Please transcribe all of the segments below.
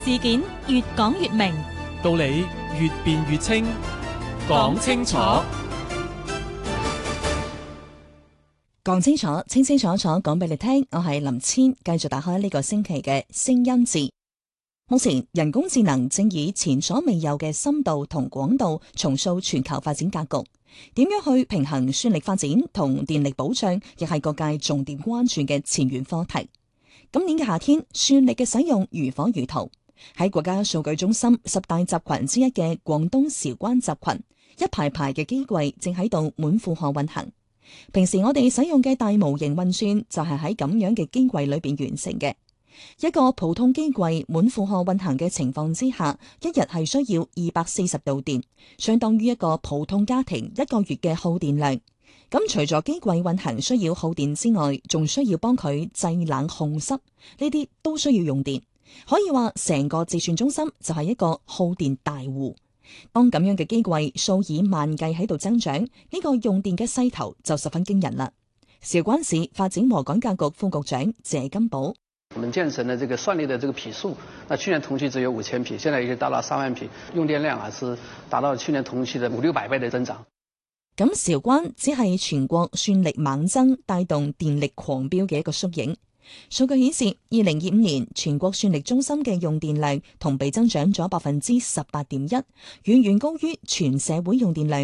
事件越講越明， 道理越辯越清，講清楚。 講清楚，清清楚楚講俾你聽。我係林千，繼續打開呢個星期嘅聲音字。目前人工智能正以前所未有嘅深度同廣度重塑全球發展格局。點樣去平衡算力發展同電力保障，亦係各界重點關注嘅前沿課題。今年嘅夏天，算力嘅使用如火如荼。喺國家數據中心10大集群之一嘅廣東韶關集群，一排排嘅機櫃正喺度滿負荷運行。平時我哋使用嘅大模型運算就係喺咁樣嘅機櫃裏邊完成嘅。一個普通機櫃滿負荷運行嘅情況之下，一日係需要240度電，相當於一個普通家庭一個月嘅耗電量。咁除咗機櫃運行需要耗電之外，仲需要幫佢製冷控濕，呢啲都需要用電。可以話成個計算中心就係一個耗電大戶。當咁樣嘅機櫃數以萬計喺度增長，呢個用電嘅勢頭就十分驚人啦。韶關市發展和改革局副局長謝金寶： 我們建成的這個算力的這個匹數，那去年同期只有5000匹，現在已經達到3萬匹，用電量是達到去年同期的500-600倍的增長。 咁韶關只係全國算力猛增帶動電力狂飆嘅一個縮影。數據顯示，2025年全國算力中心嘅用電量同比增長咗18.1%，遠遠高於全社會用電量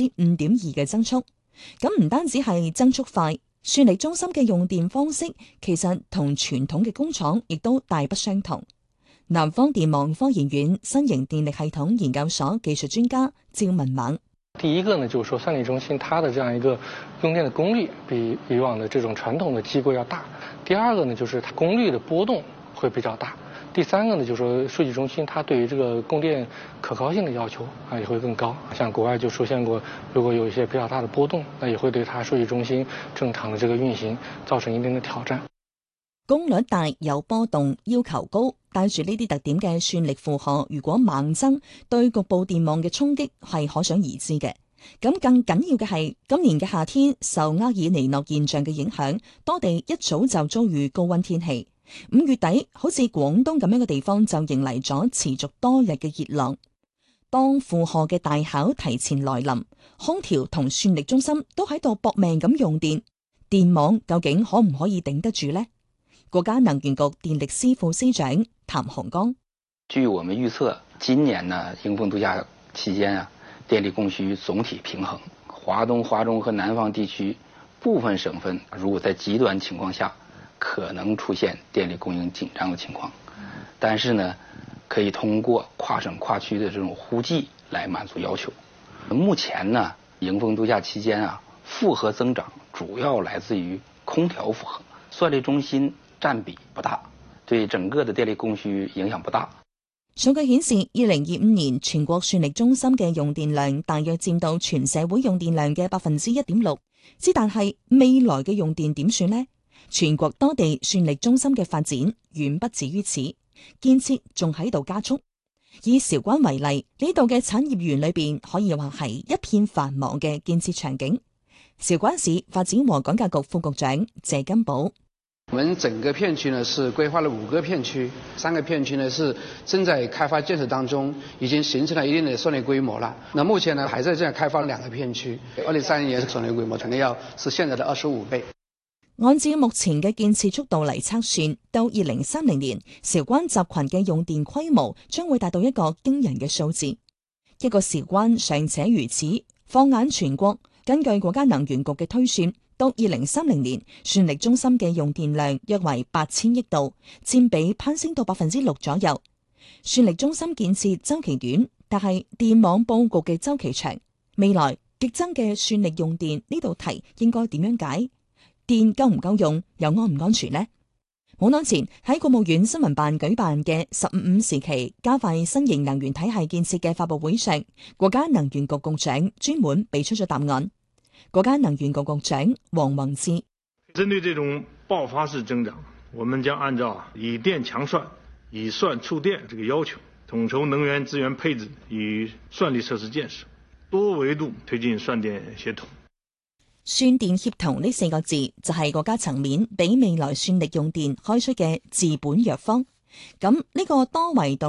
5.2%嘅增速。咁唔單止係增速快，算力中心嘅用電方式其實同傳統嘅工廠亦都大不相同。南方電網科研院新型電力系統研究所技術專家趙文猛： 第一個呢，就是說算力中心它的這樣一個用電的功率比以往的這種傳統的機櫃要大。第二個呢，就是它功率的波動會比較大。第三個呢，就是說數據中心它對於這個供電可靠性的要求也會更高。像國外就出現過，如果有一些比較大的波動，那也會對它數據中心正常的這個運行造成一定的挑戰。 功率大有波動，要求高，帶住呢啲特點嘅算力負荷，如果猛增，對局部電網嘅衝擊係可想而知嘅。咁更緊要嘅係，今年嘅夏天受厄爾尼諾現象嘅影響，多地一早就遭遇高溫天氣。5月底，好似廣東咁樣嘅地方就迎嚟咗持續多日嘅熱浪。當負荷嘅大考提前來臨，空調同算力中心都喺度搏命咁用電，電網究竟可唔可以頂得住呢？國家能源局電力司副司長譚洪剛： 據我們預測，今年呢迎風度假期間電力供需總體平衡，華東、華中和南方地區部分省份如果在極端情況下，可能出現電力供應緊張的情況，但是呢，可以通過跨省跨區的這種互濟來滿足要求。目前呢，迎風度假期間負荷增長主要來自於空調負荷，算力中心佔比不大，對整個的電力供需影響不大。 數據顯示，2025年全國算力中心嘅用電量大約佔到全社會用電量嘅1.6%。之但係未來嘅用電點算呢？全國多地算力中心嘅發展遠不止於此，建設仲喺度加速。以韶關為例，呢度嘅產業園裏邊可以話係一片繁忙嘅建設場景。韶關市發展和改革局副局長謝金寶： 我們整個片區呢是規劃了5個片區，3個片區呢是正在開發建設當中，已經形成了一定的算力規模了。那目前呢還在這樣開發2個片區，2030年算力規模可能要是現在的25倍。 按照目前嘅建設速度嚟測算，到2030年，韶關集群嘅用電規模將會達到一個驚人嘅數字。一個韶關尚且如此，放眼全國，根據國家能源局嘅推算，到2030年，算力中心嘅用電量約為8000億度，佔比攀升到6%左右。算力中心建設周期短，但係電網佈局嘅周期長。未來激增嘅算力用電呢道題應該點樣解？電夠唔夠用，又安唔安全呢？冇耐前喺國務院新聞辦舉辦嘅15時期加快新型能源體系建設嘅發佈會上，國家能源局局長專門俾出咗答案。國家能源局局長王宏志： 針對這種爆發式增長，我們將按照以電強算、以算促電這個要求，統籌能源資源配置與算力設施建設，多維度推進算電協同。 算電協同呢4個字就係國家層面俾未來算力用電開出嘅治本藥方。 咁呢個多維度